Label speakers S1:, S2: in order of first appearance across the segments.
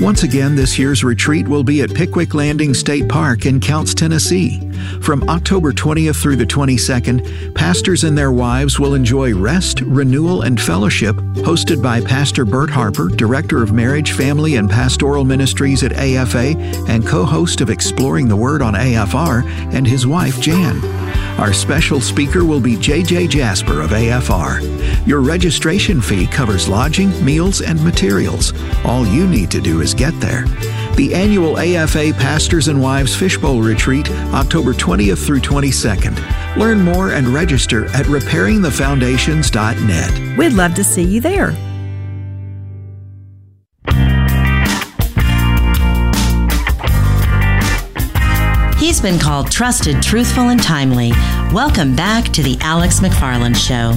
S1: Once again, this year's retreat will be at Pickwick Landing State Park in Counce, Tennessee. From October 20th through the 22nd, pastors and their wives will enjoy rest, renewal, and fellowship, hosted by Pastor Bert Harper, Director of Marriage, Family, and Pastoral Ministries at AFA and co-host of Exploring the Word on AFR, and his wife, Jan. Our special speaker will be J.J. Jasper of AFR. Your registration fee covers lodging, meals, and materials. All you need to do is get there. The annual AFA Pastors and Wives Fishbowl Retreat, October 20th through 22nd. Learn more and register at repairingthefoundations.net.
S2: We'd love to see you there.
S3: He's been called trusted, truthful, and timely. Welcome back to the Alex McFarland Show.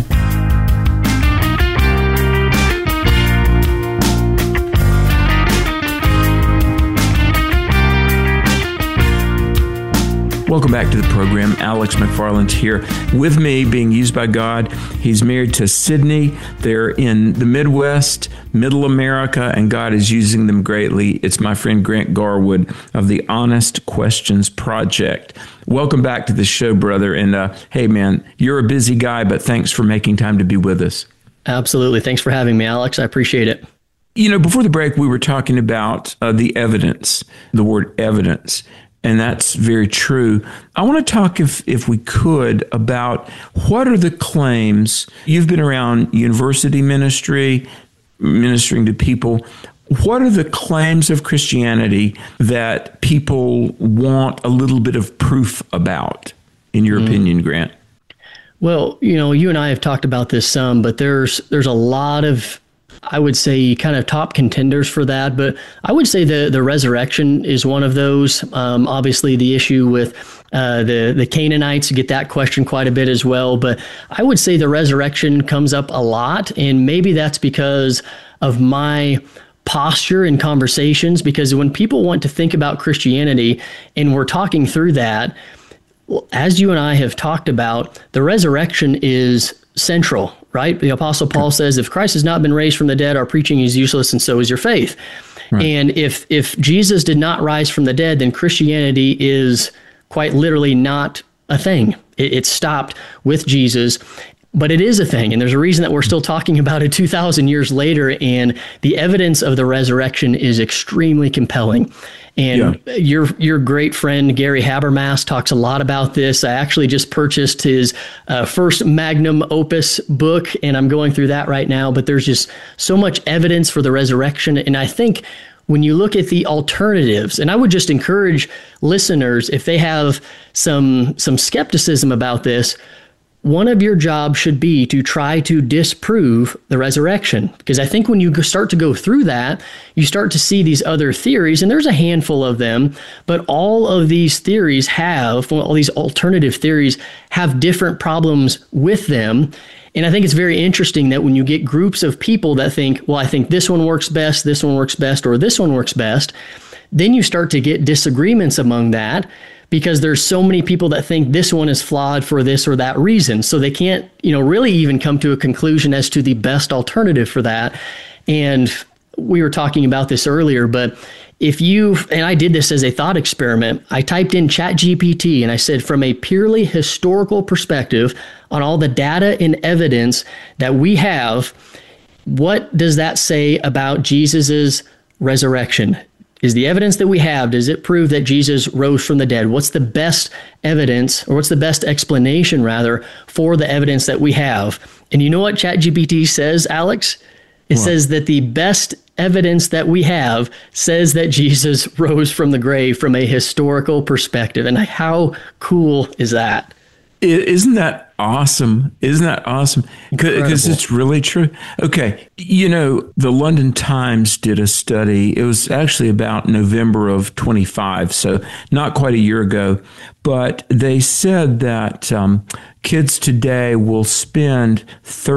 S4: Welcome back to the program. Alex McFarland here with me, being used by God. He's married to Sydney. They're in the Midwest, Middle America, and God is using them greatly. It's my friend Grant Garwood of the Honest Questions Project. Welcome back to the show, brother. And hey, man, you're a busy guy, but thanks for making time to be with us.
S5: Absolutely. Thanks for having me, Alex. I appreciate it.
S4: You know, before the break, we were talking about the evidence, the word evidence. And that's very true. I want to talk, if we could, about what are the claims. You've been around university ministry, ministering to people. What are the claims of Christianity that people want a little bit of proof about, in your opinion, Grant?
S5: Well, you know, you and I have talked about this some, but there's a lot of, I would say, kind of top contenders for that. But I would say the resurrection is one of those. Obviously, the issue with the Canaanites, get that question quite a bit as well. But I would say the resurrection comes up a lot. And maybe that's because of my posture in conversations, because when people want to think about Christianity and we're talking through that, as you and I have talked about, the resurrection is central, right? The Apostle Paul says, if Christ has not been raised from the dead, our preaching is useless, and so is your faith. Right. And if Jesus did not rise from the dead, then Christianity is quite literally not a thing. It stopped with Jesus. But it is a thing, and there's a reason that we're still talking about it 2,000 years later, and the evidence of the resurrection is extremely compelling. And your great friend, Gary Habermas, talks a lot about this. I actually just purchased his first magnum opus book, and I'm going through that right now. But there's just so much evidence for the resurrection. And I think when you look at the alternatives, and I would just encourage listeners, if they have some skepticism about this, one of your jobs should be to try to disprove the resurrection. Because I think when you start to go through that, you start to see these other theories, and there's a handful of them, but all of these theories all these alternative theories have different problems with them. And I think it's very interesting that when you get groups of people that think, well, I think this one works best, or this one works best, then you start to get disagreements among that, because there's so many people that think this one is flawed for this or that reason. So they can't, really even come to a conclusion as to the best alternative for that. And we were talking about this earlier, but and I did this as a thought experiment, I typed in ChatGPT and I said, from a purely historical perspective on all the data and evidence that we have, what does that say about Jesus's resurrection? Is the evidence that we have, does it prove that Jesus rose from the dead? What's the best evidence, or what's the best explanation, rather, for the evidence that we have? And you know what ChatGPT says, Alex? It says that the best evidence that we have says that Jesus rose from the grave from a historical perspective. And how cool is that?
S4: Isn't that awesome? Isn't that awesome? Because it's really true. Okay. The London Times did a study. It was actually about November of 25, so not quite a year ago. But they said that kids today will spend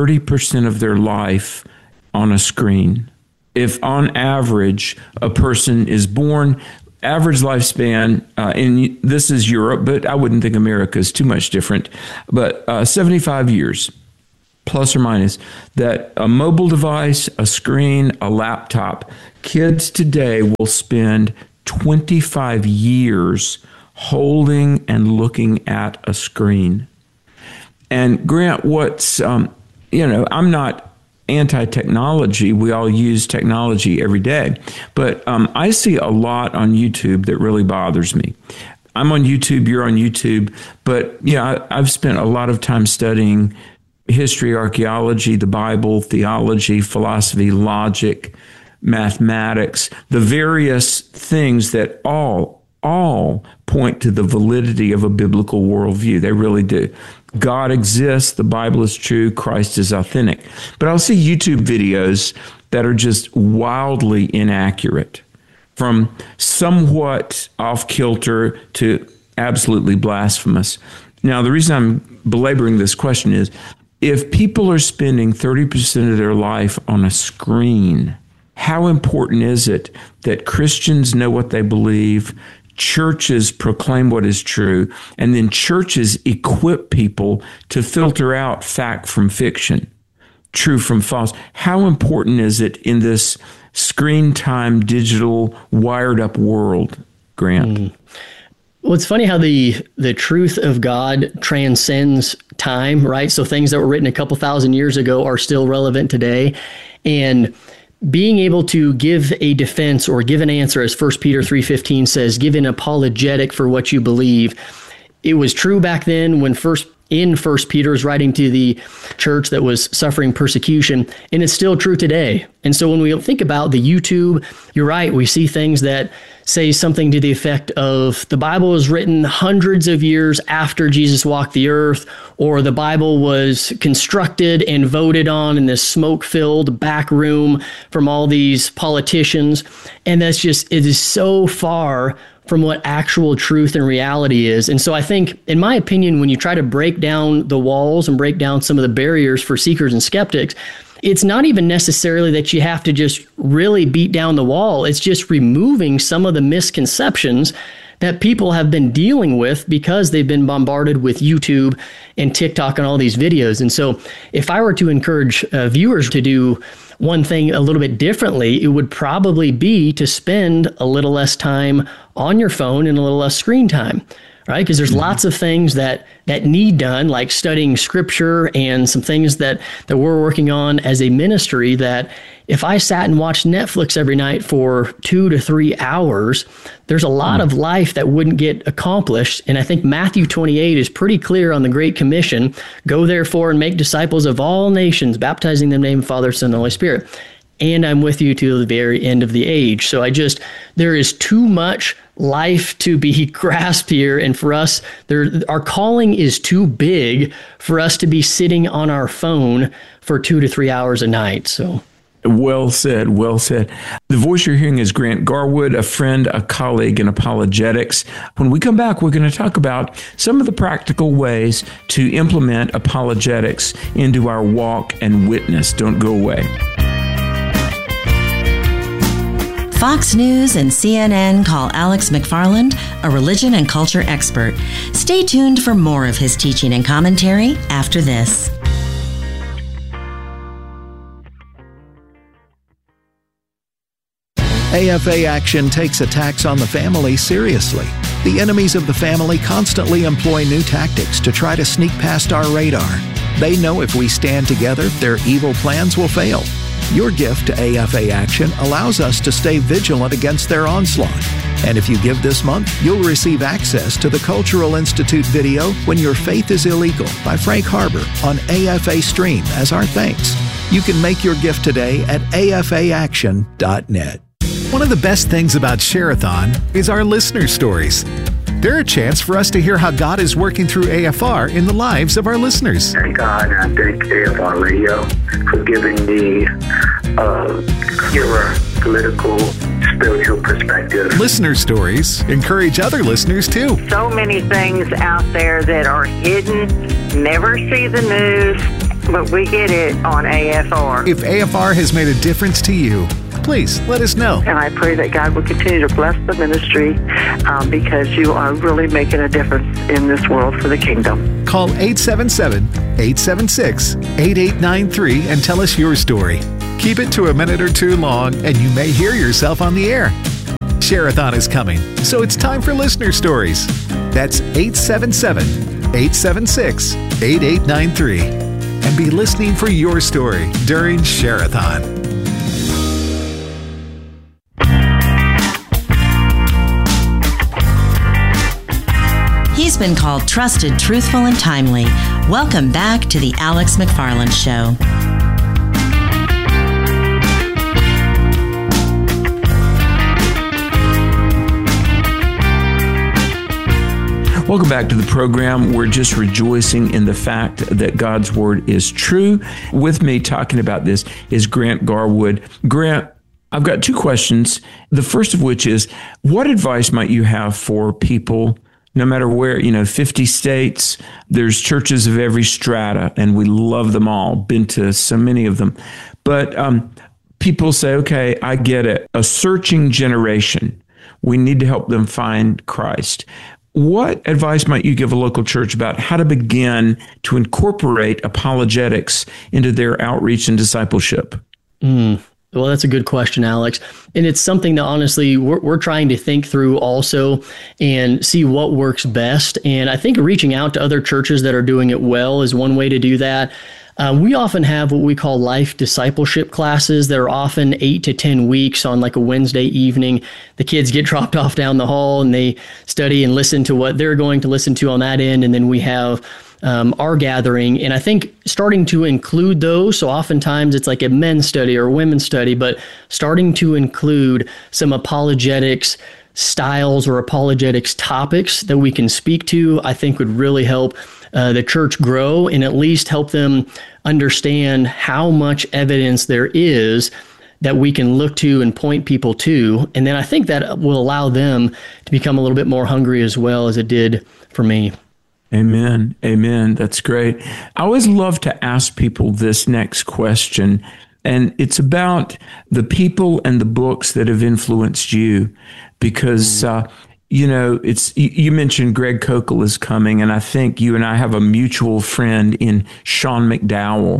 S4: 30% of their life on a screen. If on average a person is born, average lifespan, and this is Europe, but I wouldn't think America is too much different, but 75 years. plus or minus, that a mobile device, a screen, a laptop, kids today will spend 25 years holding and looking at a screen. And Grant, I'm not anti-technology. We all use technology every day. But I see a lot on YouTube that really bothers me. I'm on YouTube, you're on YouTube, but I've spent a lot of time studying history, archaeology, the Bible, theology, philosophy, logic, mathematics, the various things that all point to the validity of a biblical worldview. They really do. God exists, the Bible is true, Christ is authentic. But I'll see YouTube videos that are just wildly inaccurate, from somewhat off-kilter to absolutely blasphemous. Now, the reason I'm belaboring this question is, if people are spending 30% of their life on a screen, how important is it that Christians know what they believe, churches proclaim what is true, and then churches equip people to filter out fact from fiction, true from false? How important is it in this screen time, digital, wired up world, Grant?
S5: Well, it's funny how the truth of God transcends time, right? So things that were written a couple thousand years ago are still relevant today. And being able to give a defense or give an answer, as 1 Peter 3:15 says, give an apologetic for what you believe. It was true back then when First Peter is writing to the church that was suffering persecution, and it's still true today. And so when we think about the YouTube, you're right, we see things that say something to the effect of the Bible was written hundreds of years after Jesus walked the earth, or the Bible was constructed and voted on in this smoke-filled back room from all these politicians. And it is so far from what actual truth and reality is. And so I think, in my opinion, when you try to break down the walls and break down some of the barriers for seekers and skeptics, it's not even necessarily that you have to just really beat down the wall. It's just removing some of the misconceptions that people have been dealing with because they've been bombarded with YouTube and TikTok and all these videos. And so if I were to encourage viewers to do one thing a little bit differently, it would probably be to spend a little less time on your phone and a little less screen time, right? Because there's lots of things that need done, like studying scripture and some things that we're working on as a ministry, that if I sat and watched Netflix every night for 2 to 3 hours, there's a lot of life that wouldn't get accomplished. And I think Matthew 28 is pretty clear on the Great Commission. Go therefore and make disciples of all nations, baptizing them in the name of the Father, Son, and the Holy Spirit. And I'm with you to the very end of the age. So there is too much life to be grasped here. And for us, our calling is too big for us to be sitting on our phone for 2 to 3 hours a night. So.
S4: Well said, well said. The voice you're hearing is Grant Garwood, a friend, a colleague in apologetics. When we come back, we're going to talk about some of the practical ways to implement apologetics into our walk and witness. Don't go away.
S3: Fox News and CNN call Alex McFarland a religion and culture expert. Stay tuned for more of his teaching and commentary after this.
S1: AFA Action takes attacks on the family seriously. The enemies of the family constantly employ new tactics to try to sneak past our radar. They know if we stand together, their evil plans will fail. Your gift to AFA Action allows us to stay vigilant against their onslaught. And if you give this month, you'll receive access to the Cultural Institute video, When Your Faith is Illegal, by Frank Harbor on AFA Stream as our thanks. You can make your gift today at afaaction.net.
S2: One of the best things about Share-a-thon is our listener stories. They're a chance for us to hear how God is working through AFR in the lives of our listeners.
S6: Thank God, and I thank AFR Radio for giving me a clearer political, spiritual perspective.
S2: Listener stories encourage other listeners too.
S7: So many things out there that are hidden, never see the news, but we get it on AFR.
S2: If AFR has made a difference to you, please let us know.
S7: And I pray that God will continue to bless the ministry because you are really making a difference in this world for the kingdom.
S2: Call 877-876-8893 and tell us your story. Keep it to a minute or two long, and you may hear yourself on the air. Share-a-thon is coming, so it's time for listener stories. That's 877-876-8893. And be listening for your story during Share-a-thon.
S3: He's been called trusted, truthful, and timely. Welcome back to the Alex McFarland Show.
S4: Welcome back to the program. We're just rejoicing in the fact that God's Word is true. With me talking about this is Grant Garwood. Grant, I've got two questions. The first of which is, what advice might you have for people, no matter where, 50 states, there's churches of every strata, and we love them all, been to so many of them. But people say, okay, I get it. A searching generation. We need to help them find Christ. What advice might you give a local church about how to begin to incorporate apologetics into their outreach and discipleship?
S5: Well, that's a good question, Alex. And it's something that honestly we're trying to think through also and see what works best. And I think reaching out to other churches that are doing it well is one way to do that. We often have what we call life discipleship classes that are often 8 to 10 weeks on like a Wednesday evening. The kids get dropped off down the hall and they study and listen to what they're going to listen to on that end. And then we have our gathering. And I think starting to include those, so oftentimes it's like a men's study or a women's study, but starting to include some apologetics styles or apologetics topics that we can speak to, I think would really help the church grow and at least help them understand how much evidence there is that we can look to and point people to. And then I think that will allow them to become a little bit more hungry as well as it did for me.
S4: Amen. Amen. That's great. I always love to ask people this next question, and it's about the people and the books that have influenced you, because you mentioned Greg Koukl is coming, and I think you and I have a mutual friend in Sean McDowell.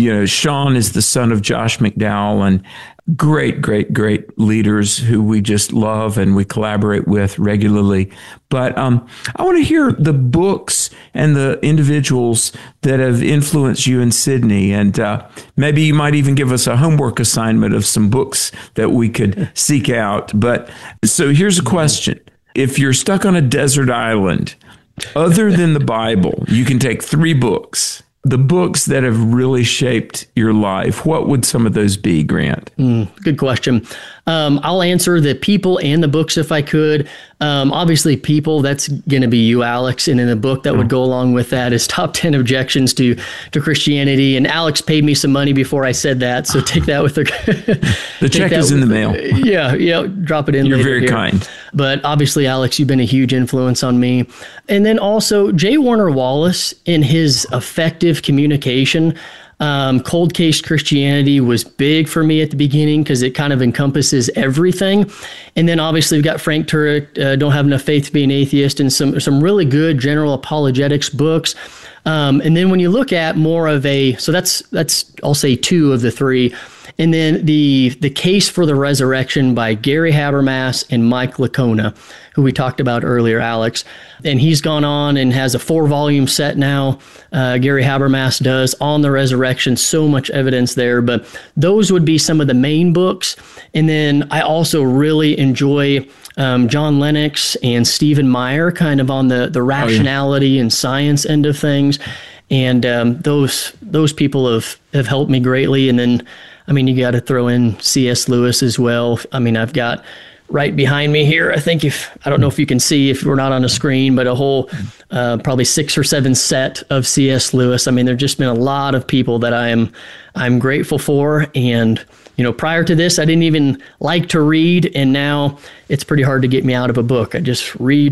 S4: Sean is the son of Josh McDowell, and great leaders who we just love and we collaborate with regularly. But I want to hear the books and the individuals that have influenced you in Sydney. And maybe you might even give us a homework assignment of some books that we could seek out. But so here's a question. If you're stuck on a desert island, other than the Bible, you can take 3 books. The books that have really shaped your life, what would some of those be, Grant?
S5: Good question. I'll answer the people and the books if I could. Obviously, people, that's going to be you, Alex. And in the book that would go along with that is Top 10 Objections to Christianity. And Alex paid me some money before I said that, so take that with
S4: the check is in the mail.
S5: Yeah, drop it in.
S4: You're
S5: later
S4: very
S5: here.
S4: kind.
S5: But obviously, Alex, you've been a huge influence on me. And then also J. Warner Wallace in his effective communication. Cold Case Christianity was big for me at the beginning because it kind of encompasses everything. And then obviously we've got Frank Turek, Don't Have Enough Faith to Be an Atheist, and some really good general apologetics books. And then when you look at more of so that's I'll say 2 of the 3. And then the Case for the Resurrection by Gary Habermas and Mike Licona, who we talked about earlier, Alex. And he's gone on and has a 4-volume set now. Gary Habermas does on the resurrection, so much evidence there. But those would be some of the main books. And then I also really enjoy John Lennox and Stephen Meyer, kind of on the rationality and science end of things. And those people have helped me greatly. And then, you got to throw in C.S. Lewis as well. I've got right behind me here, I think I don't know if you can see if we're not on a screen, but a whole probably 6 or 7 set of C.S. Lewis. There've just been a lot of people that I'm grateful for. And, prior to this, I didn't even like to read. And now it's pretty hard to get me out of a book. I just read.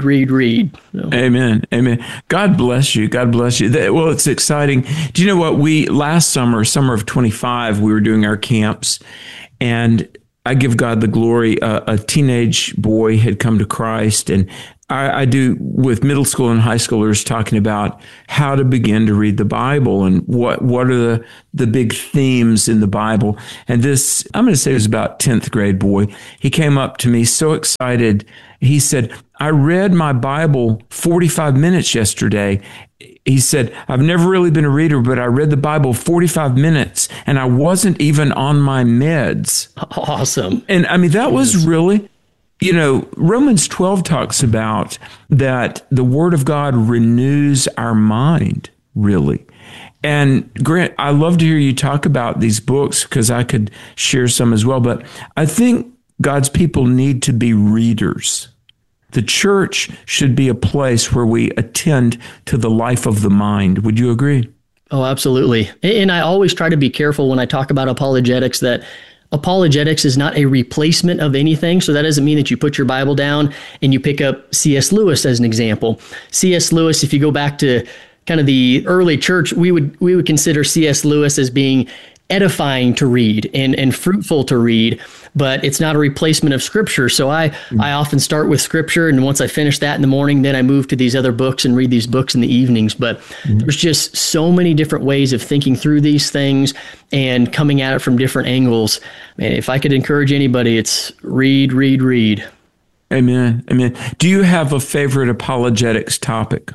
S5: So.
S4: Amen. God bless you. God bless you. Well, it's exciting. Do you know what? Last summer of 25, we were doing our camps, and I give God the glory. A teenage boy had come to Christ, and I do with middle school and high schoolers talking about how to begin to read the Bible and what are the big themes in the Bible. And this, I'm going to say it was about 10th grade boy. He came up to me so excited. He said, I read my Bible 45 minutes yesterday. He said, I've never really been a reader, but I read the Bible 45 minutes and I wasn't even on my meds.
S5: Awesome.
S4: And I mean, that was really... Romans 12 talks about that the Word of God renews our mind, really. And Grant, I love to hear you talk about these books because I could share some as well. But I think God's people need to be readers. The church should be a place where we attend to the life of the mind. Would you agree?
S5: Oh, absolutely. And I always try to be careful when I talk about apologetics that apologetics is not a replacement of anything. So that doesn't mean that you put your Bible down and you pick up C.S. Lewis as an example. C.S. Lewis, if you go back to kind of the early church, we would consider C.S. Lewis as being edifying to read and fruitful to read, but it's not a replacement of Scripture. So I often start with Scripture, and once I finish that in the morning, then I move to these other books and read these books in the evenings. But there's just so many different ways of thinking through these things and coming at it from different angles. Man, if I could encourage anybody, it's read, read, read.
S4: Amen. Amen. Do you have a favorite apologetics topic?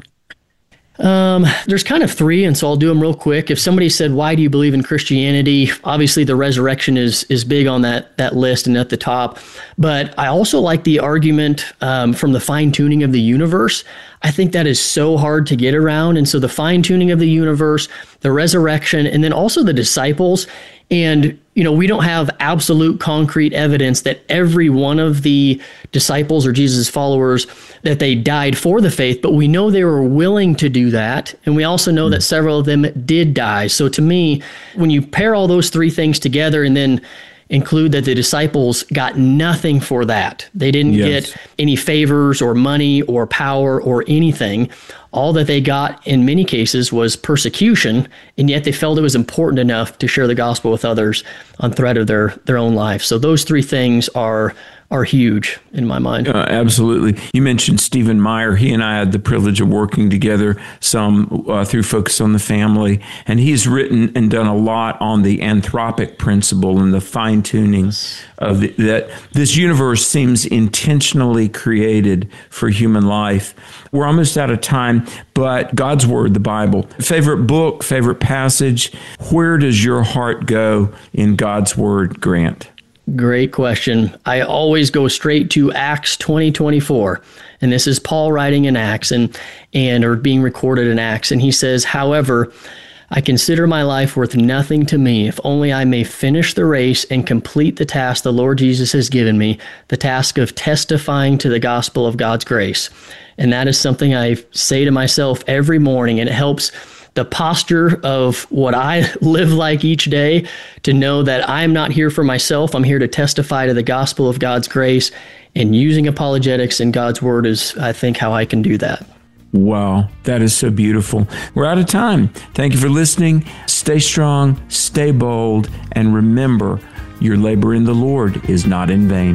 S5: There's kind of three, and so I'll do them real quick. If somebody said, why do you believe in Christianity? Obviously, the resurrection is big on that list and at the top. But I also like the argument from the fine-tuning of the universe. I think that is so hard to get around. And so the fine-tuning of the universe, the resurrection, and then also the disciples. And, we don't have absolute concrete evidence that every one of the disciples or Jesus' followers, that they died for the faith, but we know they were willing to do that. And we also know that several of them did die. So to me, when you pair all those three things together and then include that the disciples got nothing for that. They didn't get any favors or money or power or anything. All that they got in many cases was persecution, and yet they felt it was important enough to share the gospel with others on threat of their own life. So those three things are huge in my mind.
S4: Absolutely. You mentioned Stephen Meyer. He and I had the privilege of working together some through Focus on the Family, and he's written and done a lot on the anthropic principle and the fine-tuning of that this universe seems intentionally created for human life. We're almost out of time, but God's Word, the Bible. Favorite book, favorite passage, where does your heart go in God's Word, Grant?
S5: Great question. I always go straight to Acts 20:24. And this is Paul writing in Acts and or being recorded in Acts. And he says, however, I consider my life worth nothing to me if only I may finish the race and complete the task the Lord Jesus has given me, the task of testifying to the gospel of God's grace. And that is something I say to myself every morning, and it helps the posture of what I live like each day to know that I'm not here for myself. I'm here to testify to the gospel of God's grace, and using apologetics and God's Word is, I think, how I can do that.
S4: Wow, that is so beautiful. We're out of time. Thank you for listening. Stay strong, stay bold, and remember, your labor in the Lord is not in vain.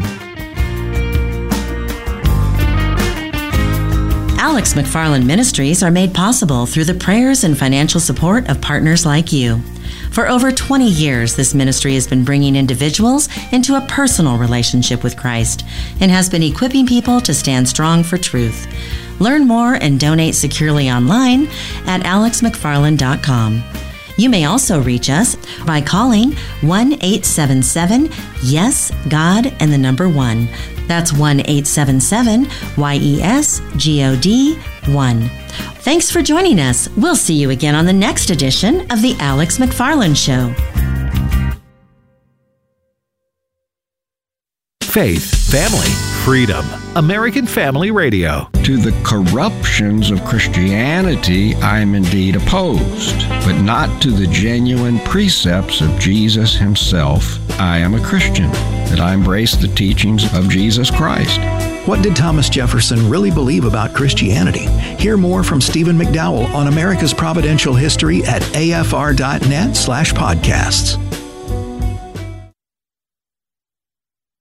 S3: Alex McFarland Ministries are made possible through the prayers and financial support of partners like you. For over 20 years, this ministry has been bringing individuals into a personal relationship with Christ and has been equipping people to stand strong for truth. Learn more and donate securely online at alexmcfarland.com. You may also reach us by calling 1-877-YES-GOD and the number 1. That's 1-877-YES-GOD-1. Thanks for joining us. We'll see you again on the next edition of The Alex McFarland Show.
S2: Faith, family, freedom. American Family Radio.
S8: To the corruptions of Christianity, I am indeed opposed, but not to the genuine precepts of Jesus himself. I am a Christian, that I embrace the teachings of Jesus Christ.
S1: What did Thomas Jefferson really believe about Christianity? Hear more from Stephen McDowell on America's Providential History at afr.net/podcasts.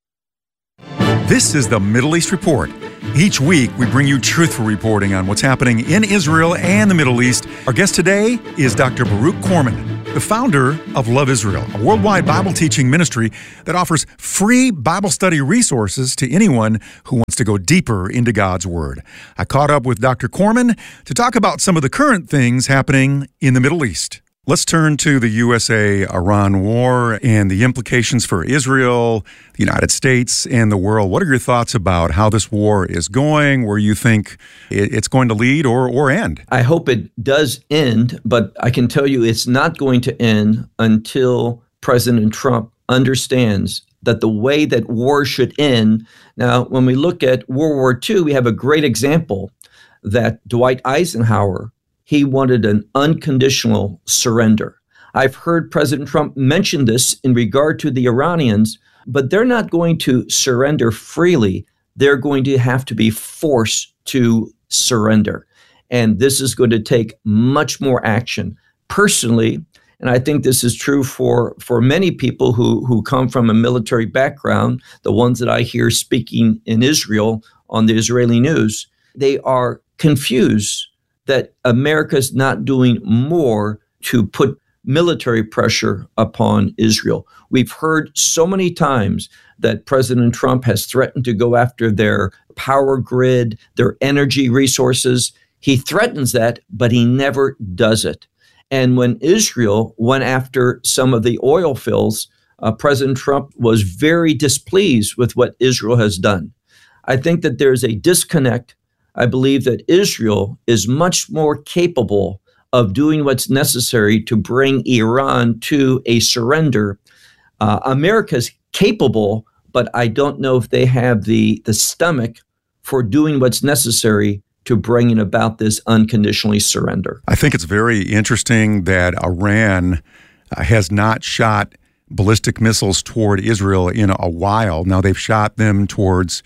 S9: This is the Middle East Report. Each week, we bring you truthful reporting on what's happening in Israel and the Middle East. Our guest today is Dr. Baruch Korman, the founder of Love Israel, a worldwide Bible teaching ministry that offers free Bible study resources to anyone who wants to go deeper into God's Word. I caught up with Dr. Korman to talk about some of the current things happening in the Middle East. Let's turn to the USA-Iran war and the implications for Israel, the United States, and the world. What are your thoughts about how this war is going, where you think it's going to lead or end?
S10: I hope it does end, but I can tell you it's not going to end until President Trump understands that the way that war should end. Now, when we look at World War II, we have a great example that Dwight Eisenhower, he wanted an unconditional surrender. I've heard President Trump mention this in regard to the Iranians, but they're not going to surrender freely. They're going to have to be forced to surrender. And this is going to take much more action. Personally, and I think this is true for many people who come from a military background, the ones that I hear speaking in Israel on the Israeli news, they are confused that America's not doing more to put military pressure upon Israel. We've heard so many times that President Trump has threatened to go after their power grid, their energy resources. He threatens that, but he never does it. And when Israel went after some of the oil fields, President Trump was very displeased with what Israel has done. I think that there's a disconnect. I believe that Israel is much more capable of doing what's necessary to bring Iran to a surrender. America's capable, but I don't know if they have the stomach for doing what's necessary to bringing about this unconditionally surrender.
S9: I think it's very interesting that Iran has not shot ballistic missiles toward Israel in a while. Now they've shot them towards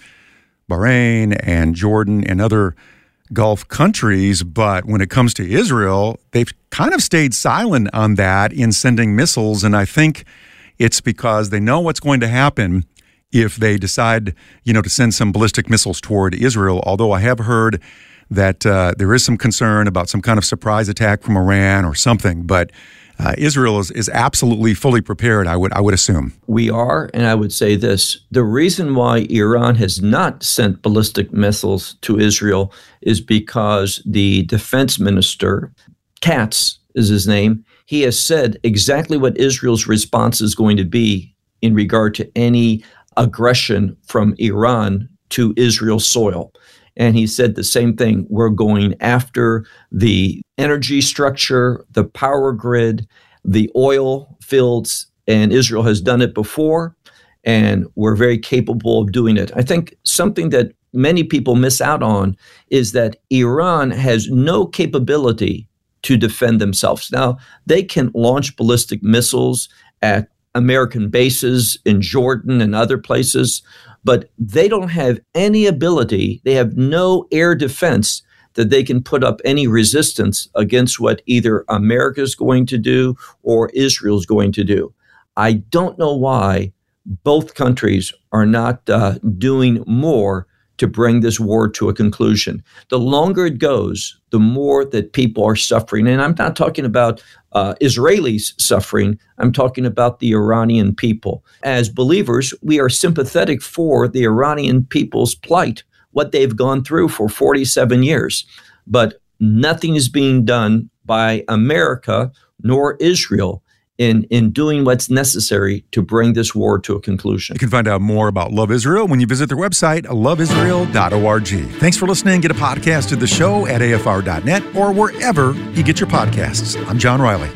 S9: Bahrain and Jordan and other Gulf countries, but when it comes to Israel, they've kind of stayed silent on that in sending missiles, and I think it's because they know what's going to happen if they decide, to send some ballistic missiles toward Israel, although I have heard that there is some concern about some kind of surprise attack from Iran or something, but Israel is absolutely fully prepared, I would assume.
S10: We are, and I would say this. The reason why Iran has not sent ballistic missiles to Israel is because the defense minister, Katz is his name, he has said exactly what Israel's response is going to be in regard to any aggression from Iran to Israel's soil. And he said the same thing. We're going after the energy structure, the power grid, the oil fields, and Israel has done it before, and we're very capable of doing it. I think something that many people miss out on is that Iran has no capability to defend themselves. Now, they can launch ballistic missiles at American bases in Jordan and other places, but they don't have any ability, they have no air defense that they can put up any resistance against what either America is going to do or Israel is going to do. I don't know why both countries are not doing more to bring this war to a conclusion. The longer it goes, the more that people are suffering. And I'm not talking about Israelis suffering. I'm talking about the Iranian people. As believers, we are sympathetic for the Iranian people's plight, what they've gone through for 47 years. But nothing is being done by America nor Israel in doing what's necessary to bring this war to a conclusion.
S9: You can find out more about Love Israel when you visit their website, loveisrael.org. Thanks for listening. Get a podcast of the show at afr.net or wherever you get your podcasts. I'm John Riley.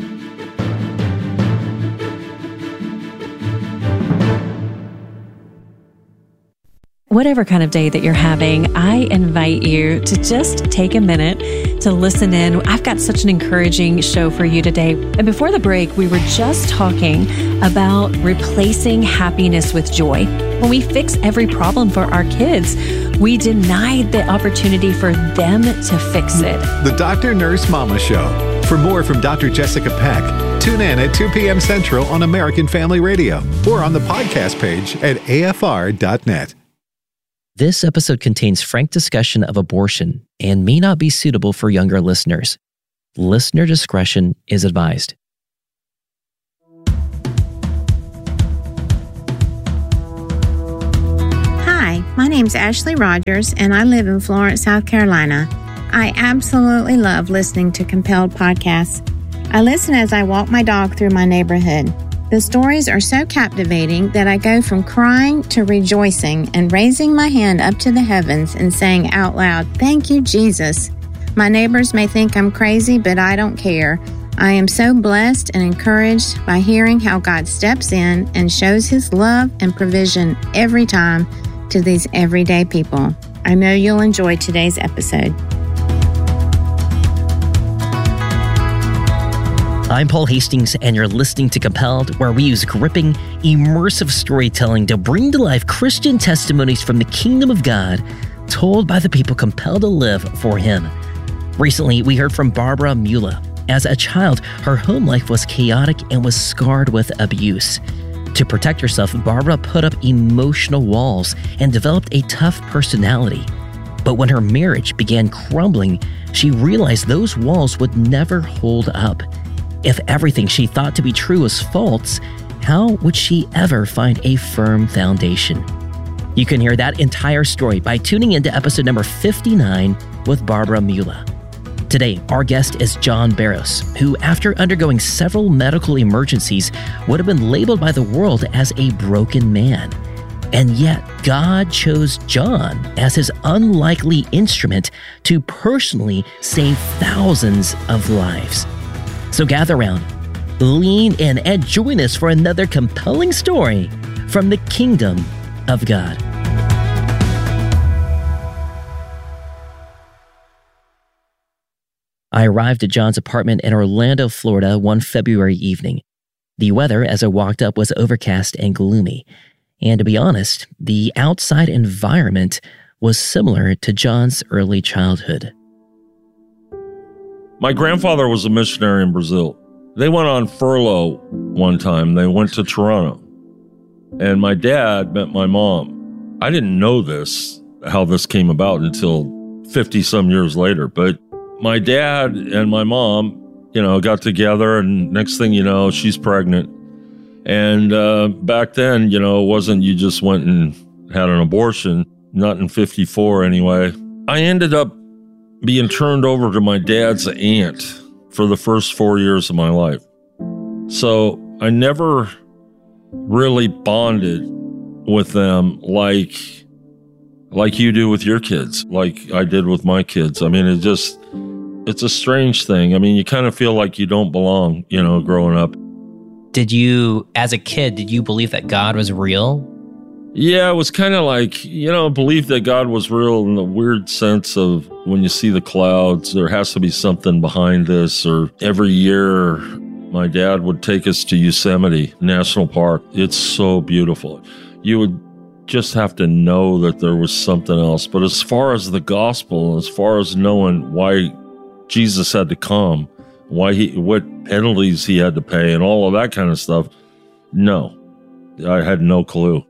S11: Whatever kind of day that you're having, I invite you to just take a minute to listen in. I've got such an encouraging show for you today. And before the break, we were just talking about replacing happiness with joy. When we fix every problem for our kids, we denied the opportunity for them to fix it.
S2: The Dr. Nurse Mama Show. For more from Dr. Jessica Peck, tune in at 2 p.m. Central on American Family Radio or on the podcast page at afr.net.
S12: This episode contains frank discussion of abortion and may not be suitable for younger listeners. Listener discretion is advised.
S13: Hi, my name's Ashley Rogers, and I live in Florence, South Carolina. I absolutely love listening to Compelled podcasts. I listen as I walk my dog through my neighborhood. The stories are so captivating that I go from crying to rejoicing and raising my hand up to the heavens and saying out loud, "Thank you, Jesus." My neighbors may think I'm crazy, but I don't care. I am so blessed and encouraged by hearing how God steps in and shows His love and provision every time to these everyday people. I know you'll enjoy today's episode.
S12: I'm Paul Hastings, and you're listening to Compelled, where we use gripping, immersive storytelling to bring to life Christian testimonies from the kingdom of God, told by the people compelled to live for Him. Recently, we heard from Barbara Mueller. As a child, her home life was chaotic and was scarred with abuse. To protect herself, Barbara put up emotional walls and developed a tough personality. But when her marriage began crumbling, she realized those walls would never hold up. If everything she thought to be true was false, how would she ever find a firm foundation? You can hear that entire story by tuning into episode number 59 with Barbara Mueller. Today, our guest is John Barros, who, after undergoing several medical emergencies, would have been labeled by the world as a broken man. And yet, God chose John as His unlikely instrument to personally save thousands of lives. So gather around, lean in, and join us for another compelling story from the kingdom of God. I arrived at John's apartment in Orlando, Florida, one February evening. The weather as I walked up was overcast and gloomy. And to be honest, the outside environment was similar to John's early childhood.
S14: My grandfather was a missionary in Brazil. They went on furlough one time. They went to Toronto. And my dad met my mom. I didn't know how this came about until 50-some years later. But my dad and my mom, got together, and next thing you know, she's pregnant. And back then, it wasn't you just went and had an abortion, not in 54 anyway. I ended up being turned over to my dad's aunt for the first 4 years of my life. So I never really bonded with them like you do with your kids, like I did with my kids. I mean, it's a strange thing. I mean, you kind of feel like you don't belong, growing up.
S15: Did you, as a kid, believe that God was real?
S14: Yeah, it was kind of like, believe that God was real in the weird sense of when you see the clouds, there has to be something behind this. Or every year, my dad would take us to Yosemite National Park. It's so beautiful. You would just have to know that there was something else. But as far as the gospel, as far as knowing why Jesus had to come, what penalties He had to pay and all of that kind of stuff, no, I had no clue.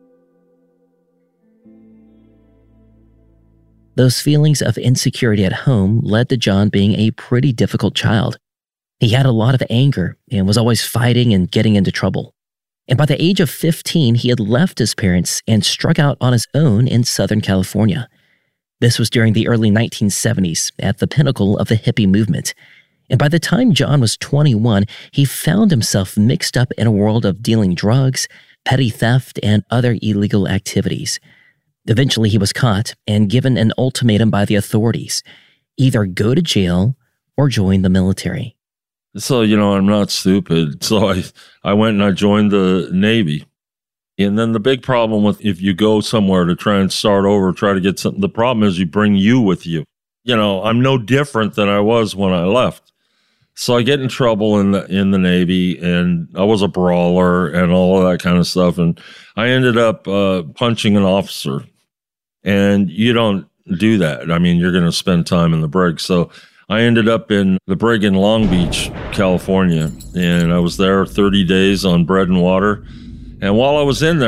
S12: Those feelings of insecurity at home led to John being a pretty difficult child. He had a lot of anger and was always fighting and getting into trouble. And by the age of 15, he had left his parents and struck out on his own in Southern California. This was during the early 1970s, at the pinnacle of the hippie movement. And by the time John was 21, he found himself mixed up in a world of dealing drugs, petty theft, and other illegal activities. Eventually, he was caught and given an ultimatum by the authorities: either go to jail or join the military.
S14: So, I'm not stupid. So I went and I joined the Navy. And then the big problem with if you go somewhere to try and start over, try to get something, the problem is you bring you with you. I'm no different than I was when I left. So I get in trouble in the Navy, and I was a brawler and all of that kind of stuff. And I ended up punching an officer. And you don't do that. I mean, you're going to spend time in the brig. So I ended up in the brig in Long Beach, California. And I was there 30 days on bread and water. And while I was in there,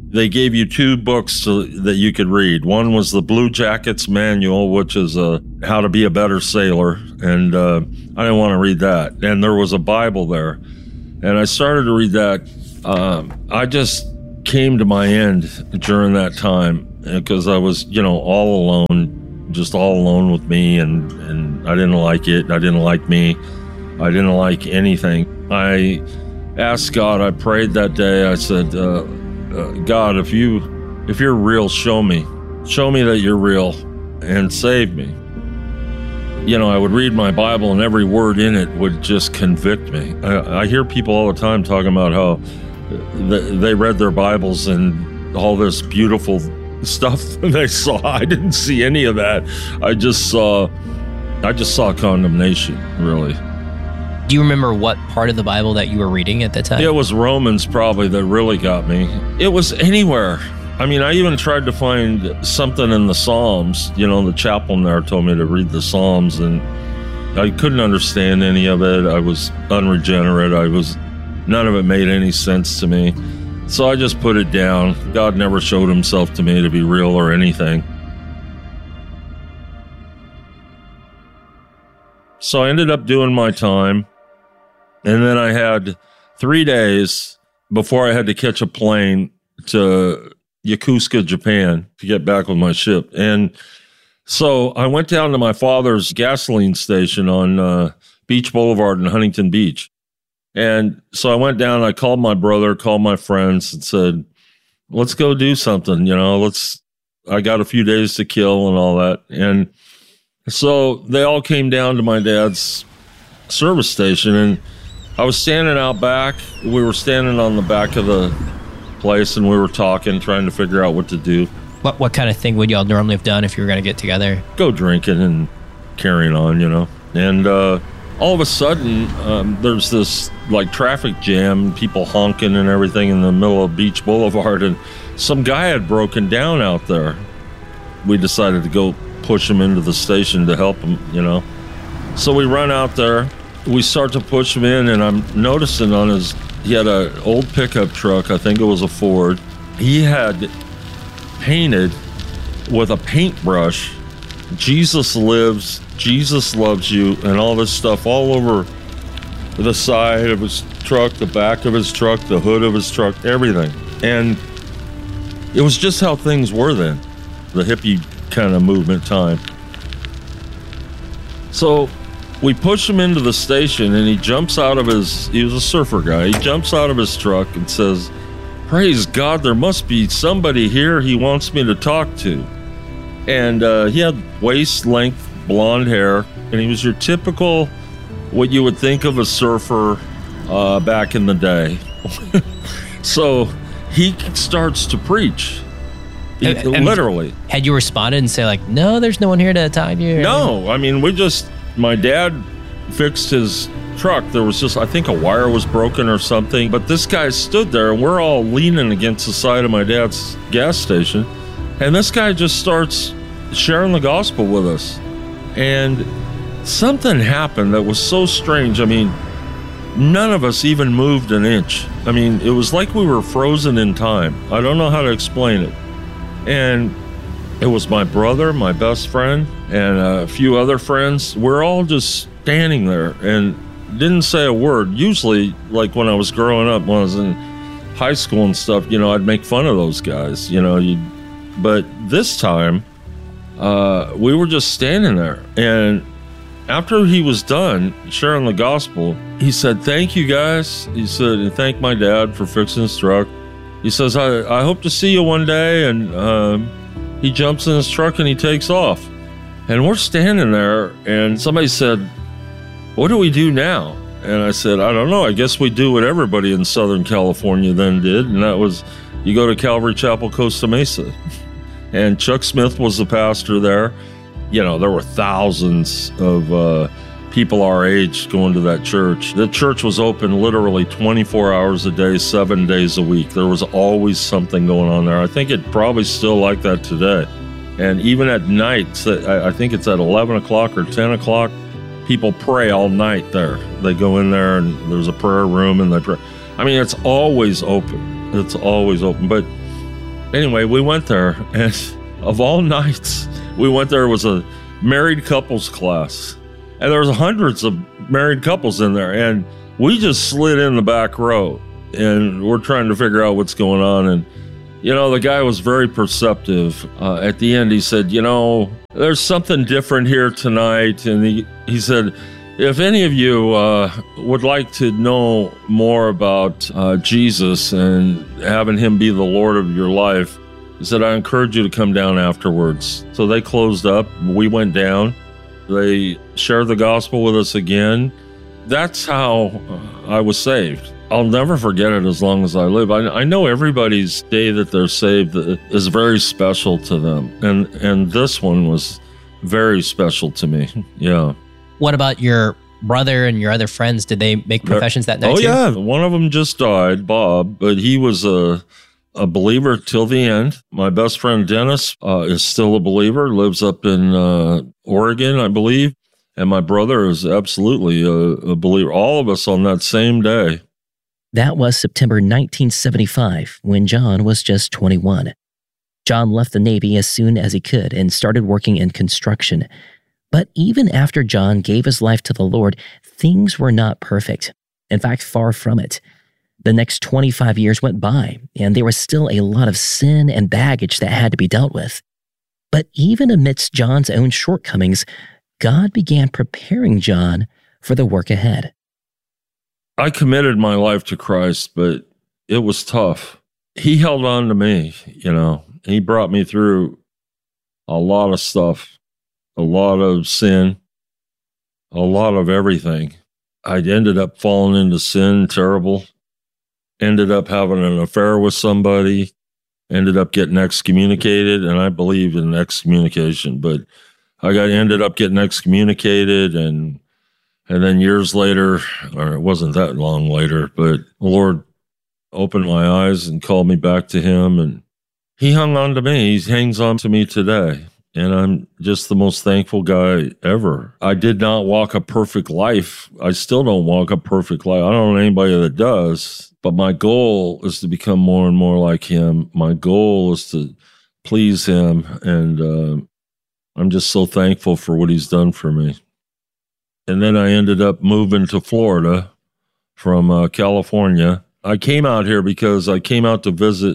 S14: they gave you 2 books that you could read. One was the Blue Jackets Manual, which is how to be a better sailor. And I didn't want to read that. And there was a Bible there. And I started to read that. I just came to my end during that time because I was, all alone, just all alone with me. And I didn't like it. I didn't like me. I didn't like anything. I asked God, I prayed that day. I said, God, if you're real, show me that you're real and save me. I would read my Bible and every word in it would just convict me. I hear people all the time talking about how they read their Bibles and all this beautiful stuff they saw. I didn't see any of that. I just saw condemnation, really.
S15: Do you remember what part of the Bible that you were reading at that time?
S14: It was Romans probably that really got me. It was anywhere. I mean, I even tried to find something in the Psalms. The chaplain there told me to read the Psalms, and I couldn't understand any of it. I was unregenerate. None of it made any sense to me. So I just put it down. God never showed himself to me to be real or anything. So I ended up doing my time. And then I had 3 days before I had to catch a plane to Yokosuka, Japan, to get back with my ship. And so I went down to my father's gasoline station on Beach Boulevard in Huntington Beach. And so I went down, I called my brother, called my friends, and said, let's go do something, I got a few days to kill and all that. And so they all came down to my dad's service station, and I was standing out back. We were standing on the back of the place, and we were talking, trying to figure out what to do.
S15: What kind of thing would y'all normally have done if you were going to get together?
S14: Go drinking and carrying on, And all of a sudden, there's this traffic jam, people honking and everything in the middle of Beach Boulevard, and some guy had broken down out there. We decided to go push him into the station to help him, So we run out there. We start to push him in, and I'm noticing he had an old pickup truck. I think it was a Ford. He had painted with a paintbrush, Jesus lives, Jesus loves you, and all this stuff all over the side of his truck, the back of his truck, the hood of his truck, everything. And it was just how things were then, the hippie kind of movement time. So we push him into the station, and he jumps out of he was a surfer guy, he jumps out of his truck and says, praise God, there must be somebody here he wants me to talk to. And he had waist-length blonde hair, and he was your typical, what you would think of a surfer back in the day. So he starts to preach. Literally.
S15: Had you responded and say no, there's no one here to talk to you?
S14: No, I mean, my dad fixed his truck. There was just, I think a wire was broken or something, but this guy stood there, and we're all leaning against the side of my dad's gas station, and this guy just starts sharing the gospel with us. And something happened that was so strange. I mean, none of us even moved an inch. I mean, it was like we were frozen in time. I don't know how to explain it. And it was my brother, my best friend, and a few other friends. We're all just standing there and didn't say a word. Usually, when I was growing up, when I was in high school and stuff, I'd make fun of those guys, but this time, we were just standing there. And after he was done sharing the gospel, he said, thank you guys. He said, and thank my dad for fixing his truck. He says, I hope to see you one day. And he jumps in his truck and he takes off. And we're standing there, and somebody said, what do we do now? And I said, I don't know. I guess we do what everybody in Southern California then did. And that was, you go to Calvary Chapel, Costa Mesa. And Chuck Smith was the pastor there. There were thousands of people our age going to that church. The church was open literally 24 hours a day, 7 days a week. There was always something going on there. I think it probably still like that today. And even at night, I think it's at 11 o'clock or 10 o'clock, people pray all night there. They go in there, and there's a prayer room, and they pray. I mean, it's always open. It's always open. But Anyway, we went there, and of all nights, we went there. It was a married couples class, and there was hundreds of married couples in there, and we just slid in the back row, and we're trying to figure out what's going on. And the guy was very perceptive. At the end, he said, there's something different here tonight. And he said, if any of you would like to know more about Jesus and having him be the Lord of your life, he said, I encourage you to come down afterwards. So they closed up. We went down. They shared the gospel with us again. That's how I was saved. I'll never forget it as long as I live. I know everybody's day that they're saved is very special to them. And this one was very special to me. Yeah.
S15: What about your brother and your other friends? Did they make professions that night too?
S14: Yeah. One of them just died, Bob, but he was a believer till the end. My best friend, Dennis, is still a believer, lives up in Oregon, I believe. And my brother is absolutely a believer. All of us on that same day.
S12: That was September 1975, when John was just 21. John left the Navy as soon as he could and started working in construction. But even after John gave his life to the Lord, things were not perfect. In fact, far from it. The next 25 years went by, and there was still a lot of sin and baggage that had to be dealt with. But even amidst John's own shortcomings, God began preparing John for the work ahead.
S14: I committed my life to Christ, but it was tough. He held on to me, He brought me through a lot of stuff, a lot of sin, a lot of everything. I ended up falling into sin, terrible. Ended up having an affair with somebody, ended up getting excommunicated, and I believe in excommunication, but I ended up getting excommunicated, and then years later, or it wasn't that long later, but the Lord opened my eyes and called me back to him, and he hung on to me. He hangs on to me today, and I'm just the most thankful guy ever. I did not walk a perfect life. I still don't walk a perfect life. I don't know anybody that does, but my goal is to become more and more like him. My goal is to please him, and I'm just so thankful for what he's done for me. And then I ended up moving to Florida from California. I came out here because I came out to visit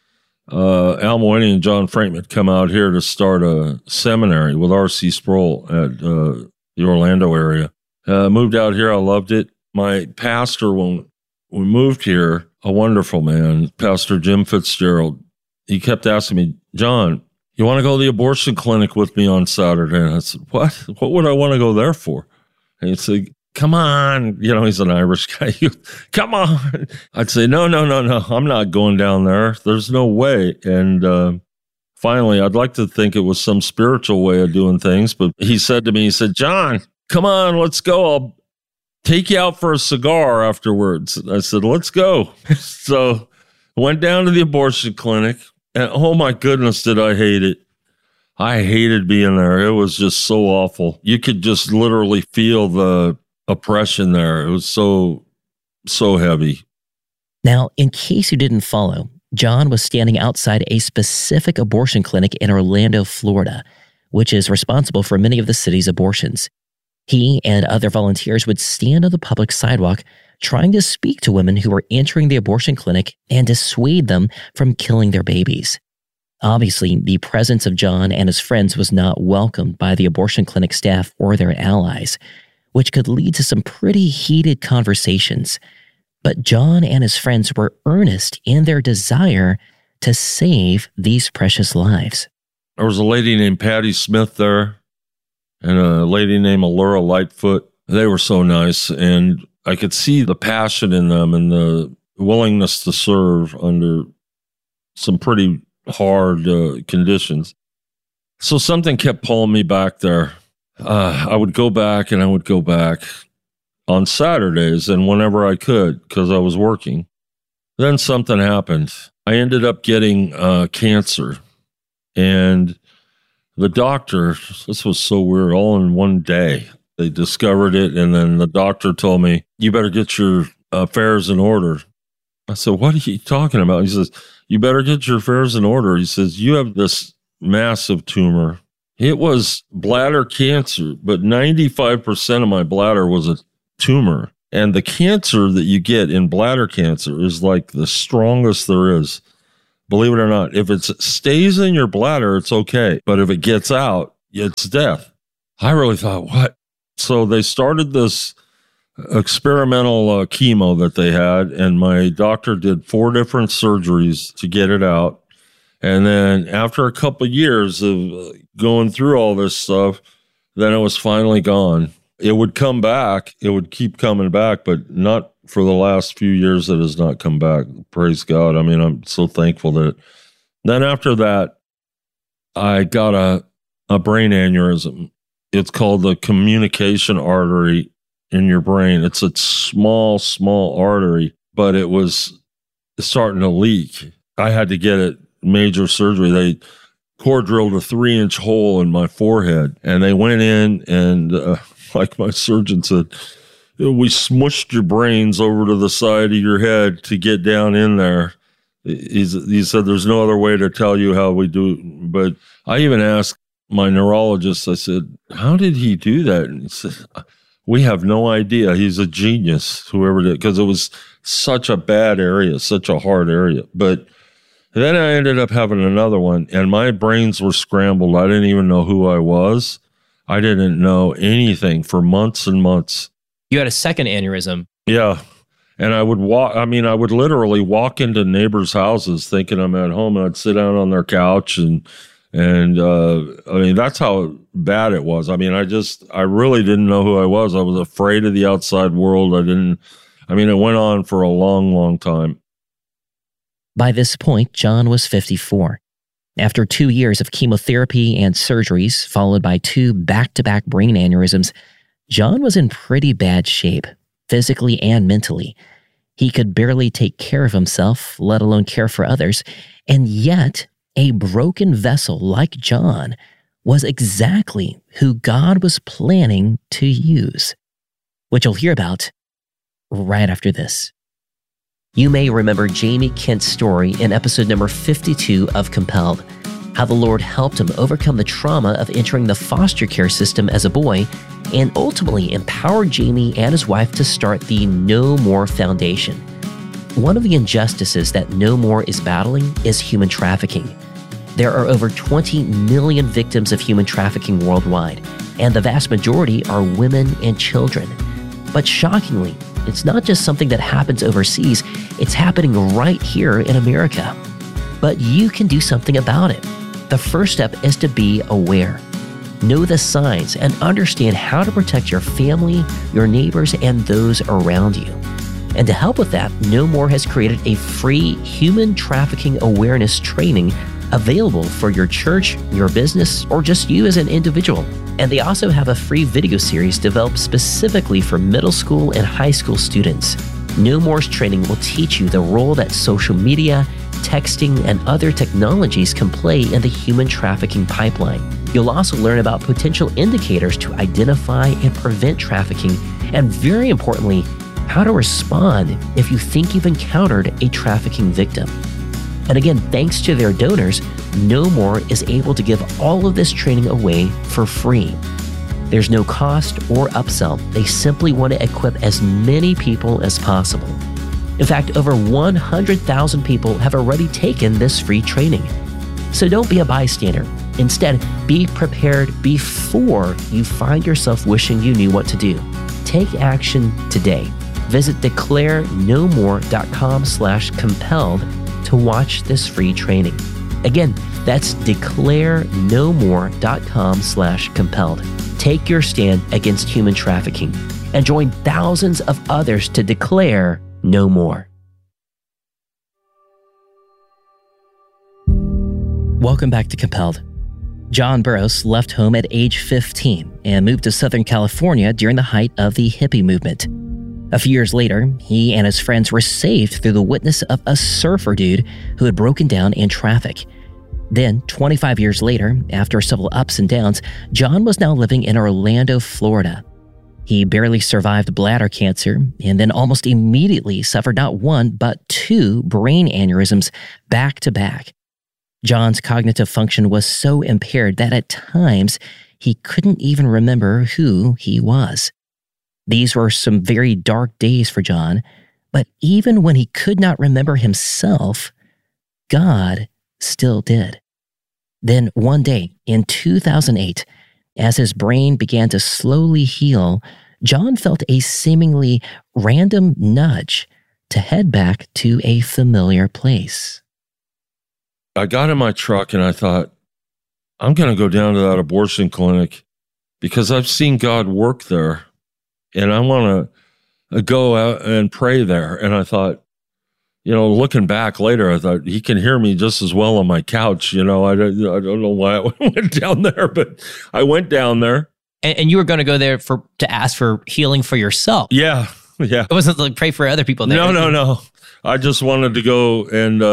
S14: Al Mooney and John Frankman had come out here to start a seminary with R.C. Sproul at the Orlando area. Moved out here. I loved it. My pastor, when we moved here, a wonderful man, Pastor Jim Fitzgerald, he kept asking me, John, you want to go to the abortion clinic with me on Saturday? And I said, what? What would I want to go there for? And he'd say, come on. He's an Irish guy. Come on. I'd say, no. I'm not going down there. There's no way. And finally, I'd like to think it was some spiritual way of doing things. But he said to me, John, come on, let's go. I'll take you out for a cigar afterwards. I said, let's go. So went down to the abortion clinic. And oh my goodness, did I hate it. I hated being there. It was just so awful. You could just literally feel the oppression there. It was so heavy.
S12: Now, in case you didn't follow, John was standing outside a specific abortion clinic in Orlando, Florida, which is responsible for many of the city's abortions. He and other volunteers would stand on the public sidewalk trying to speak to women who were entering the abortion clinic and dissuade them from killing their babies. Obviously, the presence of John and his friends was not welcomed by the abortion clinic staff or their allies, which could lead to some pretty heated conversations. But John and his friends were earnest in their desire to save these precious lives.
S14: There was a lady named Patty Smith there and a lady named Allura Lightfoot. They were so nice, and I could see the passion in them and the willingness to serve under some pretty hard conditions. So something kept pulling me back there. I would go back and I would go back on Saturdays and whenever I could because I was working. Then something happened. I ended up getting cancer. And the doctor, this was so weird, all in one day. They discovered it, and then the doctor told me, you better get your affairs in order. I said, what are you talking about? He says, you better get your affairs in order. He says, you have this massive tumor. It was bladder cancer, but 95% of my bladder was a tumor. And the cancer that you get in bladder cancer is like the strongest there is. Believe it or not, if it stays in your bladder, it's okay. But if it gets out, it's death. I really thought, what? So they started this experimental chemo that they had, and my doctor did 4 different surgeries to get it out. And then after a couple of years of going through all this stuff, then it was finally gone. It would come back. It would keep coming back, but not for the last few years. It has not come back. Praise God. I mean, I'm so thankful that. Then after that, I got a brain aneurysm. It's called the communication artery in your brain. It's a small artery, but it was starting to leak. I had to get it major surgery. They core drilled a 3-inch hole in my forehead, and they went in and like my surgeon said, we smushed your brains over to the side of your head to get down in there. He said, there's no other way to tell you how we do. But I even asked my neurologist, I said, how did he do that? And he said, we have no idea. He's a genius, whoever did, because it was such a bad area, such a hard area. But then I ended up having another one, and my brains were scrambled. I didn't even know who I was. I didn't know anything for months and months.
S15: You had a second aneurysm.
S14: Yeah. And I would I would literally walk into neighbors' houses thinking I'm at home, and I'd sit down on their couch and that's how bad it was. I really didn't know who I was. I was afraid of the outside world. It went on for a long, long time.
S12: By this point, John was 54. After 2 years of chemotherapy and surgeries, followed by 2 back-to-back brain aneurysms, John was in pretty bad shape, physically and mentally. He could barely take care of himself, let alone care for others, and yet a broken vessel like John was exactly who God was planning to use, which you'll hear about right after this. You may remember Jamie Kent's story in episode number 52 of Compelled, how the Lord helped him overcome the trauma of entering the foster care system as a boy and ultimately empowered Jamie and his wife to start the No More Foundation. One of the injustices that No More is battling is human trafficking. There are over 20 million victims of human trafficking worldwide, and the vast majority are women and children. But shockingly, it's not just something that happens overseas, it's happening right here in America. But you can do something about it. The first step is to be aware. Know the signs and understand how to protect your family, your neighbors, and those around you. And to help with that, No More has created a free human trafficking awareness training available for your church, your business, or just you as an individual. And they also have a free video series developed specifically for middle school and high school students. No More's training will teach you the role that social media, texting, and other technologies can play in the human trafficking pipeline. You'll also learn about potential indicators to identify and prevent trafficking, and very importantly, how to respond if you think you've encountered a trafficking victim. And again, thanks to their donors, No More is able to give all of this training away for free. There's no cost or upsell. They simply want to equip as many people as possible. In fact, over 100,000 people have already taken this free training. So don't be a bystander. Instead, be prepared before you find yourself wishing you knew what to do. Take action today. Visit declarenomore.com/compelled to watch this free training. Again, that's declarenomore.com/compelled. Take your stand against human trafficking and join thousands of others to declare no more. Welcome back to Compelled. John Burroughs left home at age 15 and moved to Southern California during the height of the hippie movement. A few years later, he and his friends were saved through the witness of a surfer dude who had broken down in traffic. Then, 25 years later, after several ups and downs, John was now living in Orlando, Florida. He barely survived bladder cancer and then almost immediately suffered not one, but 2 brain aneurysms back to back. John's cognitive function was so impaired that at times he couldn't even remember who he was. These were some very dark days for John, but even when he could not remember himself, God still did. Then one day in 2008, as his brain began to slowly heal, John felt a seemingly random nudge to head back to a familiar place.
S14: I got in my truck and I thought, I'm going to go down to that abortion clinic because I've seen God work there and I want to go out and pray there. And I thought, looking back later, I thought he can hear me just as well on my couch. I don't know why I went down there, but I went down there.
S15: And you were going to go there to ask for healing for yourself.
S14: Yeah. It
S15: wasn't like pray for other people there.
S14: No. I just wanted to go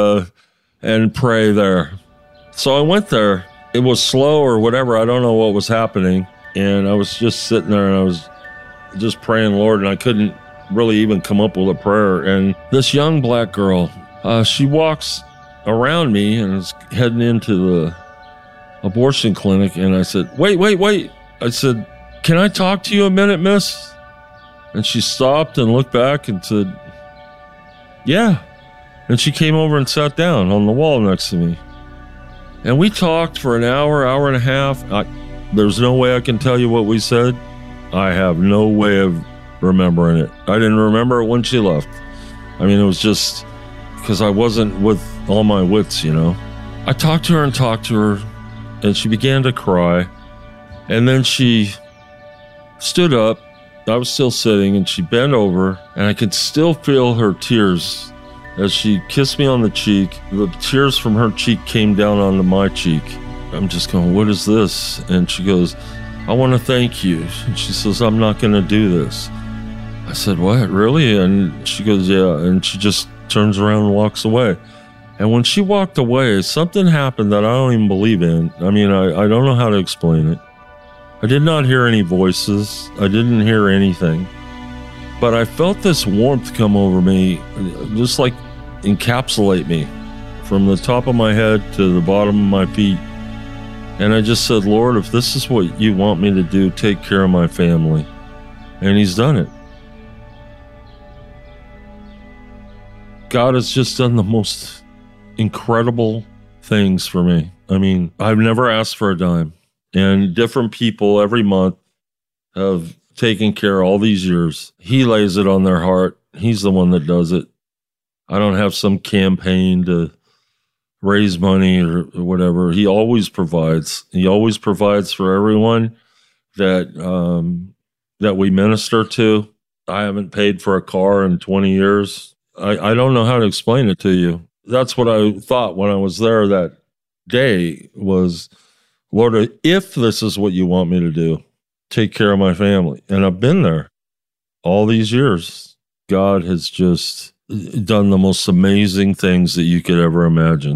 S14: and pray there. So I went there. It was slow or whatever. I don't know what was happening. And I was just sitting there and I was just praying, Lord, and I couldn't really even come up with a prayer. And this young black girl, she walks around me and is heading into the abortion clinic. And I said, wait. I said, can I talk to you a minute, miss? And she stopped and looked back and said, yeah. And she came over and sat down on the wall next to me. And we talked for an hour and a half. There's no way I can tell you what we said. I have no way of remembering it. I didn't remember it when she left. I mean, it was just because I wasn't with all my wits, I talked to her, and she began to cry. And then she stood up. I was still sitting, and she bent over, and I could still feel her tears as she kissed me on the cheek. The tears from her cheek came down onto my cheek. I'm just going, what is this? And she goes, I want to thank you. And she says, I'm not going to do this. I said, what, really? And she goes, yeah. And she just turns around and walks away. And when she walked away, something happened that I don't even believe in. I mean, I don't know how to explain it. I did not hear any voices. I didn't hear anything. But I felt this warmth come over me, just like encapsulate me from the top of my head to the bottom of my feet. And I just said, Lord, if this is what you want me to do, take care of my family. And he's done it. God has just done the most incredible things for me. I mean, I've never asked for a dime. And different people every month have taken care all these years. He lays it on their heart. He's the one that does it. I don't have some campaign to raise money or whatever. He always provides. He always provides for everyone that we minister to. I haven't paid for a car in 20 years. I don't know how to explain it to you. That's what I thought when I was there that day was, Lord, if this is what you want me to do, take care of my family. And I've been there all these years. God has just done the most amazing things that you could ever imagine.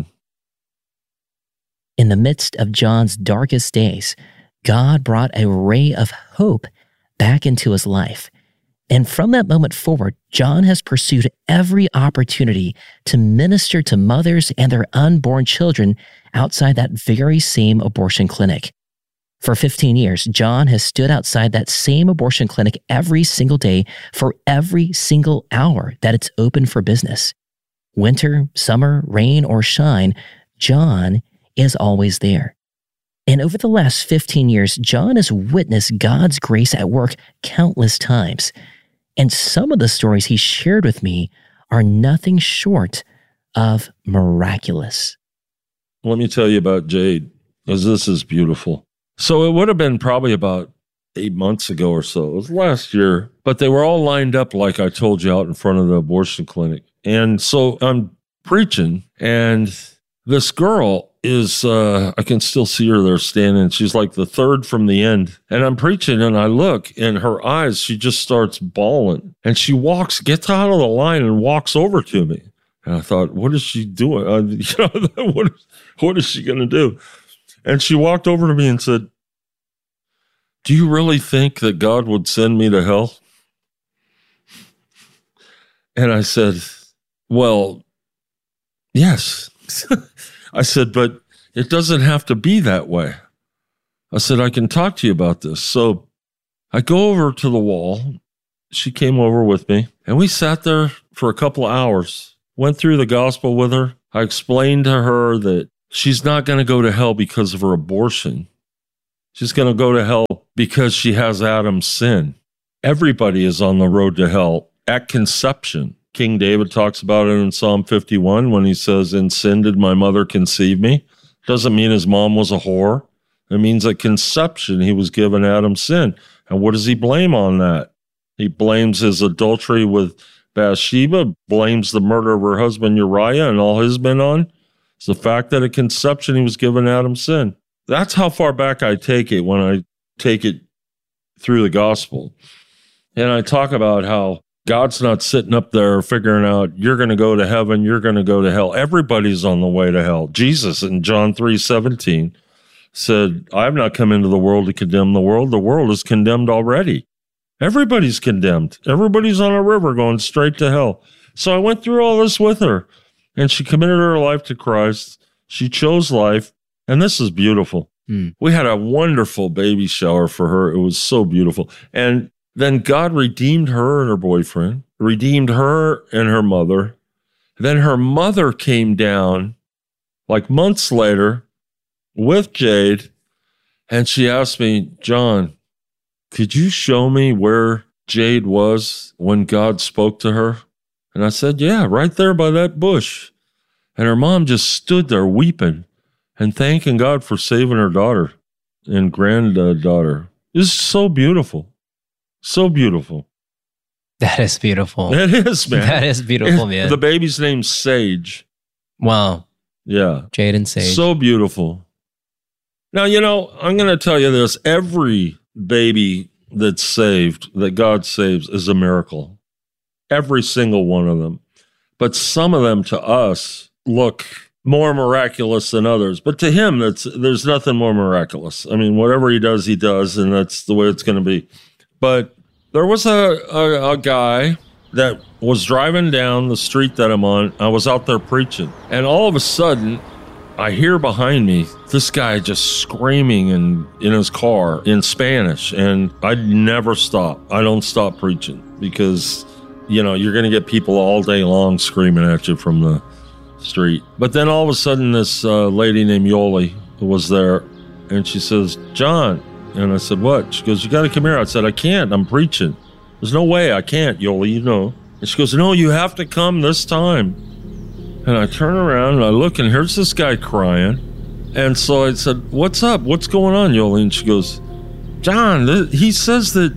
S12: In the midst of John's darkest days, God brought a ray of hope back into his life. And from that moment forward, John has pursued every opportunity to minister to mothers and their unborn children outside that very same abortion clinic. For 15 years, John has stood outside that same abortion clinic every single day for every single hour that it's open for business. Winter, summer, rain, or shine, John is always there. And over the last 15 years, John has witnessed God's grace at work countless times. And some of the stories he shared with me are nothing short of miraculous.
S14: Let me tell you about Jade, because this is beautiful. So it would have been probably about 8 months ago or so. It was last year, but they were all lined up like I told you out in front of the abortion clinic. And so I'm preaching, and this girl is, I can still see her there standing. She's like the third from the end. And I'm preaching, and I look, and her eyes, she just starts bawling. And she gets out of the line and walks over to me. And I thought, what is she doing? What is she going to do? And she walked over to me and said, do you really think that God would send me to hell? And I said, well, yes. I said, but it doesn't have to be that way. I said, I can talk to you about this. So I go over to the wall. She came over with me, and we sat there for a couple of hours, went through the gospel with her. I explained to her that she's not going to go to hell because of her abortion. She's going to go to hell because she has Adam's sin. Everybody is on the road to hell at conception. King David talks about it in Psalm 51 when he says, in sin did my mother conceive me. Doesn't mean his mom was a whore. It means at conception he was given Adam's sin. And what does he blame on that? He blames his adultery with Bathsheba, blames the murder of her husband Uriah and all his men on. It's the fact that at conception he was given Adam's sin. That's how far back I take it when I take it through the gospel. And I talk about how God's not sitting up there figuring out, you're going to go to heaven, you're going to go to hell. Everybody's on the way to hell. Jesus in John 3:17 said, I've not come into the world to condemn the world. The world is condemned already. Everybody's condemned. Everybody's on a river going straight to hell. So I went through all this with her, and she committed her life to Christ. She chose life, and this is beautiful. We had a wonderful baby shower for her. It was so beautiful. And then God redeemed her and her boyfriend, redeemed her and her mother. Then her mother came down like months later with Jade, and she asked me, John, could you show me where Jade was when God spoke to her? And I said, yeah, right there by that bush. And her mom just stood there weeping and thanking God for saving her daughter and granddaughter. It's so beautiful. So beautiful.
S15: That is beautiful.
S14: It is, man.
S15: That is beautiful, man.
S14: The baby's name's Sage.
S15: Wow.
S14: Yeah.
S15: Jade and Sage.
S14: So beautiful. Now, I'm going to tell you this. Every baby that's saved, that God saves, is a miracle. Every single one of them. But some of them to us look more miraculous than others. But to him, there's nothing more miraculous. I mean, whatever he does, and that's the way it's going to be. But there was a guy that was driving down the street that I'm on. I was out there preaching. And all of a sudden, I hear behind me this guy just screaming in his car in Spanish. And I never stop. I don't stop preaching because, you're going to get people all day long screaming at you from the street. But then all of a sudden, this lady named Yoli was there. And she says, John. And I said, what? She goes, you got to come here. I said, I can't. I'm preaching. There's no way I can't, Yoli, And she goes, no, you have to come this time. And I turn around and I look, and here's this guy crying. And so I said, what's up? What's going on, Yoli? And she goes, John, he says that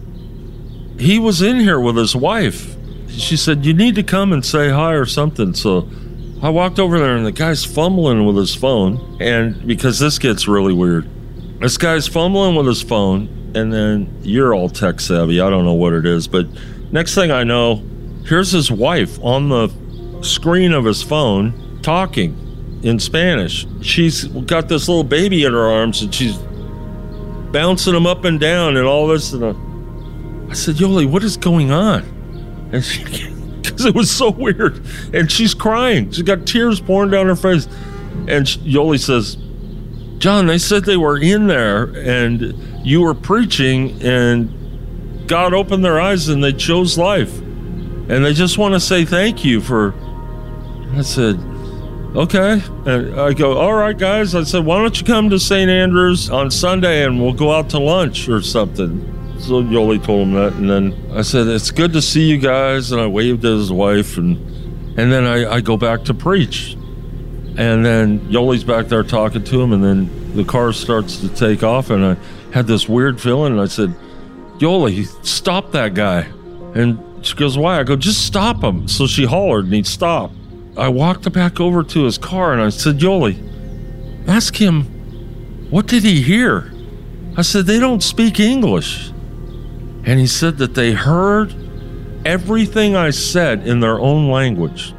S14: he was in here with his wife. She said, you need to come and say hi or something. So I walked over there, and the guy's fumbling with his phone. And because this gets really weird. This guy's fumbling with his phone, and then you're all tech savvy. I don't know what it is, but next thing I know, here's his wife on the screen of his phone talking in Spanish. She's got this little baby in her arms, and she's bouncing him up and down and all this. And I said, Yoli, what is going on? And because it was so weird. And she's crying. She's got tears pouring down her face. And Yoli says, John, they said they were in there and you were preaching and God opened their eyes and they chose life. And they just want to say thank you for... I said, okay. And I go, all right, guys. I said, why don't you come to St. Andrews on Sunday and we'll go out to lunch or something. So Yoli told him that. And then I said, it's good to see you guys. And I waved at his wife. And then I go back to preach. And then Yoli's back there talking to him, and then the car starts to take off, and I had this weird feeling, and I said, Yoli, stop that guy. And she goes, why? I go, just stop him. So she hollered, and he stopped. I walked back over to his car, and I said, Yoli, ask him, what did he hear? I said, they don't speak English. And he said that they heard everything I said in their own language.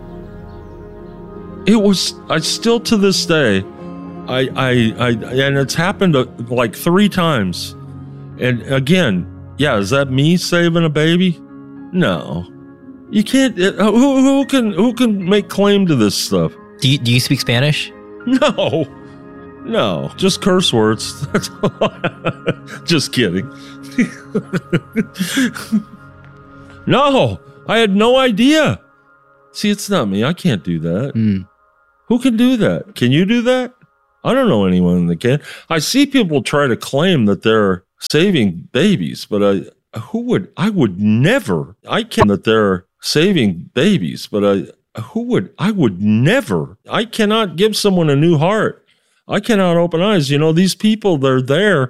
S14: I still to this day, and it's happened like 3 times. And again, yeah, is that me saving a baby? No. You can't. Who can make claim to this stuff?
S15: Do you speak Spanish?
S14: No, just curse words. Just kidding. No, I had no idea. See, it's not me. I can't do that. Who can do that? Can you do that? I don't know anyone that can. I see people try to claim that they're saving babies, but I would never. I can that they're saving babies, but I would never. I cannot give someone a new heart. I cannot open eyes. You know, these people, they're there